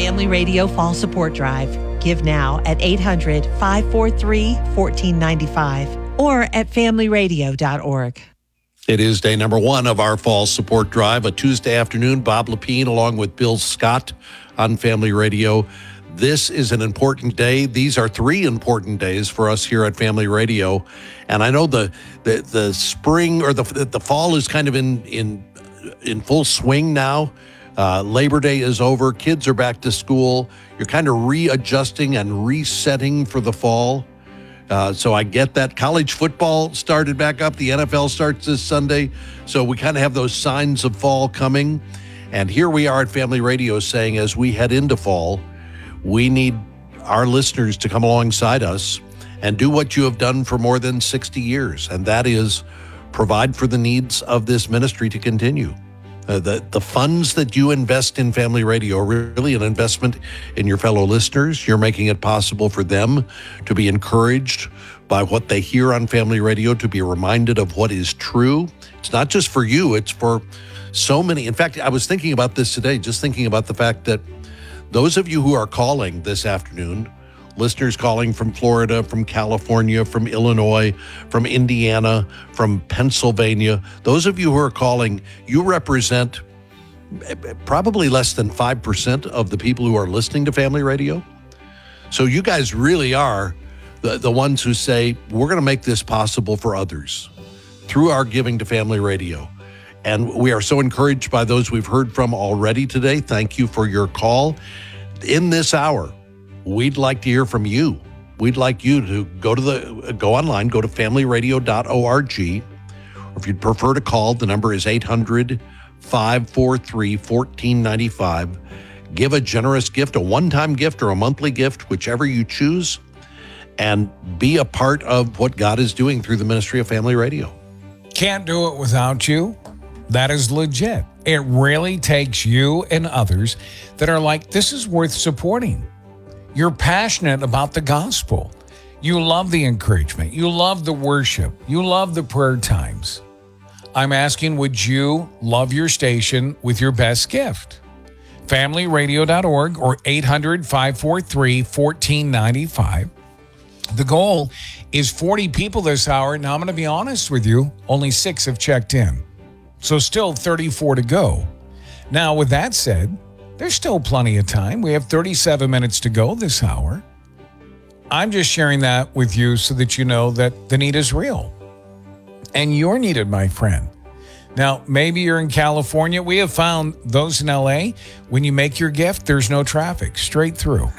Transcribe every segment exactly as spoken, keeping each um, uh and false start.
Family Radio Fall Support Drive. Give now at eight hundred, five four three, one four nine five or at family radio dot org. It is day number one of our Fall Support Drive, a Tuesday afternoon. Bob Lepine along with Bill Scott on Family Radio. This is an important day. These are three important days for us here at Family Radio. And I know the the, the spring or the the fall is kind of in in in full swing now. Uh, Labor Day is over. Kids are back to school. You're kind of readjusting and resetting for the fall. Uh, so I get that. College football started back up. The N F L starts this Sunday. So we kind of have those signs of fall coming. And here we are at Family Radio saying as we head into fall, we need our listeners to come alongside us and do what you have done for more than sixty years. And that is provide for the needs of this ministry to continue. Uh, the, the funds that you invest in Family Radio are really an investment in your fellow listeners. You're making it possible for them to be encouraged by what they hear on Family Radio, to be reminded of what is true. It's not just for you, it's for so many. In fact, I was thinking about this today, just thinking about the fact that those of you who are calling this afternoon, listeners calling from Florida, from California, from Illinois, from Indiana, from Pennsylvania, those of you who are calling, you represent probably less than five percent of the people who are listening to Family Radio. So you guys really are the, the ones who say, we're going to make this possible for others through our giving to Family Radio. And we are so encouraged by those we've heard from already today. Thank you for your call. In this hour, we'd like to hear from you. We'd like you to go to the go online, go to family radio dot org. Or if you'd prefer to call, the number is eight hundred, five four three, one four nine five. Give a generous gift, a one-time gift or a monthly gift, whichever you choose, and be a part of what God is doing through the ministry of Family Radio. Can't do it without you. That is legit. It really takes you and others that are like, this is worth supporting. You're passionate about the gospel. You love the encouragement. You love the worship. You love the prayer times. I'm asking, would you love your station with your best gift? family radio dot org or eight hundred, five four three, one four nine five. The goal is forty people this hour. Now, I'm going to be honest with you, only six have checked in. So still thirty-four to go. Now, with that said, there's still plenty of time. We have thirty-seven minutes to go this hour. I'm just sharing that with you so that you know that the need is real. And you're needed, my friend. Now, maybe you're in California. We have found those in L A, when you make your gift, there's no traffic, straight through.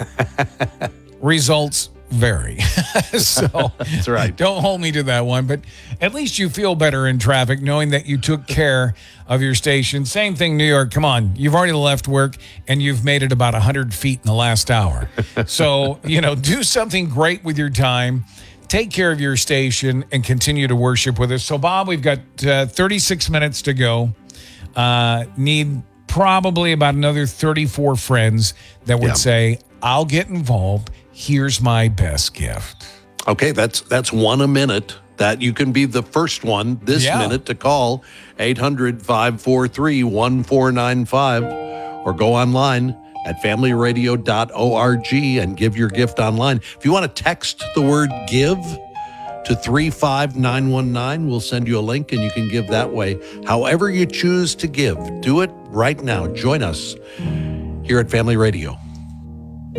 Results vary. So that's right. Don't hold me to that one, but at least you feel better in traffic knowing that you took care of your station. Same thing, New York. Come on. You've already left work and you've made it about one hundred feet in the last hour. So, you know, do something great with your time. Take care of your station and continue to worship with us. So, Bob, we've got uh, thirty-six minutes to go. Uh, need probably about another thirty-four friends that would yeah. say, I'll get involved. Here's my best gift. Okay, that's that's one a minute. That you can be the first one this yeah. minute to call eight hundred, five four three, one four nine five or go online at family radio dot org and give your gift online. If you want to text the word give to three five nine one nine, we'll send you a link and you can give that way. However you choose to give, do it right now. Join us here at Family Radio.